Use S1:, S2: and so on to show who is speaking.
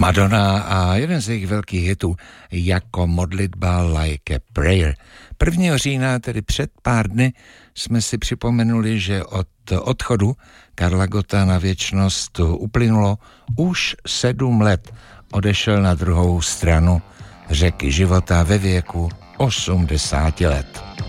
S1: Madonna a jeden z jejich velkých hitů Jako modlitba, Like a Prayer. 1. října, tedy před pár dny, jsme si připomenuli, že od odchodu Karla Gotta na věčnost uplynulo už 7 let. Odešel na druhou stranu řeky života ve věku 80 let.